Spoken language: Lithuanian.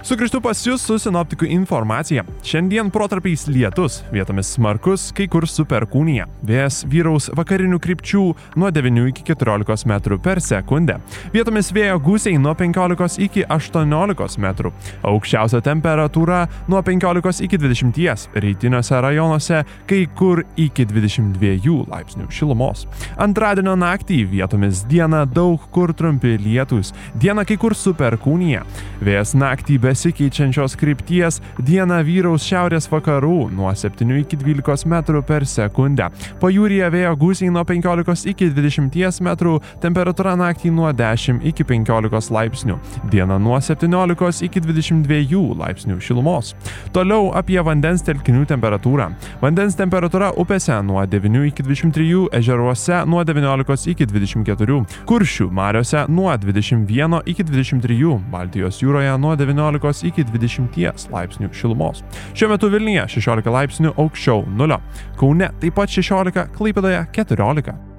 Sugrįžtu pas jūs su sinoptikų informacija. Šiandien protarpiais lietus, vietomis smarkus, kai kur su perkūnija. Vėjas vyraus vakarinių krypčių nuo 9 iki 14 metrų per sekundę. Vietomis vėjo gūsiai nuo 15 iki 18 metrų. Aukščiausia temperatūra nuo 15 iki 20, rytiniuose rajonuose kai kur iki 22 laipsnių šilumos. Antradienio naktį vietomis dieną daug kur trumpi lietūs, dieną kai kur su perkūnija. Vėjas naktį besikeičiančios krypties, dieną vyraus šiaurės vakarų nuo 7 iki 12 metrų per sekundę. Pajūryje vėjo gūsiai nuo 15 iki 20 metrų, temperatūra naktį nuo 10 iki 15 laipsnių, dieną nuo 17 iki 22 laipsnių šilumos. Toliau apie vandens telkinių temperatūrą. Vandens temperatūra upėse nuo 9 iki 23, ežeruose nuo 19 iki 24, Kuršių mariose nuo 21 iki 23, Baltijos jūroje nuo 19 iki 20 laipsnių šilumos. Šiuo metu Vilniuje 16 laipsnių aukščiau nulio. Kaune taip pat 16, Klaipėdoje 14.